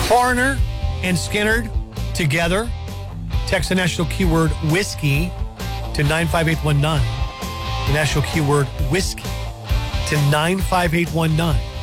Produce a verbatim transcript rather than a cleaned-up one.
Coroner and Skinner together. Text the national keyword whiskey to nine five eight one nine. The national keyword whiskey to nine five eight one nine.